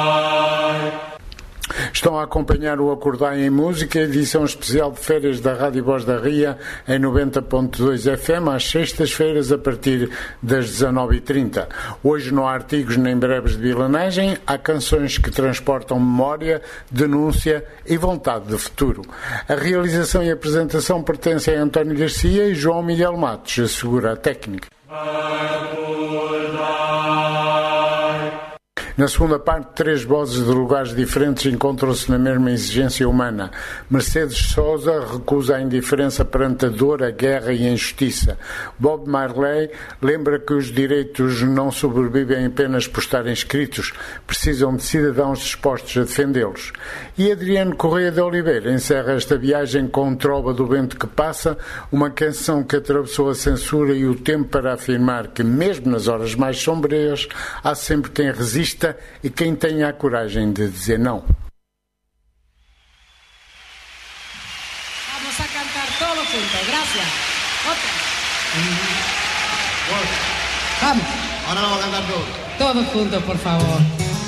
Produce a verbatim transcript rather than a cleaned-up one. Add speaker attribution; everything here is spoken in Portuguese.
Speaker 1: Estão a acompanhar o Acordai em Música, edição especial de férias da Rádio Voz da Ria, em noventa ponto dois F M, às sextas-feiras, a partir das dezanove e trinta. Hoje não há artigos nem breves de bilanagem, há canções que transportam memória, denúncia e vontade de futuro. A realização e apresentação pertencem a António Garcia e João Miguel Matos, assegura a técnica. Na segunda parte, três vozes de lugares diferentes encontram-se na mesma exigência humana. Mercedes Sousa recusa a indiferença perante a dor, a guerra e a injustiça. Bob Marley lembra que os direitos não sobrevivem apenas por estarem escritos, precisam de cidadãos dispostos a defendê-los. E Adriano Correia de Oliveira encerra esta viagem com Trova do Vento que Passa, uma canção que atravessou a censura e o tempo para afirmar que, mesmo nas horas mais sombrias, há sempre quem resista e quem tenha a coragem de dizer não.
Speaker 2: Vamos a cantar todos juntos, gracias. Otra. Vamos.
Speaker 3: Ahora vamos a cantar todos.
Speaker 2: Todos juntos, por favor.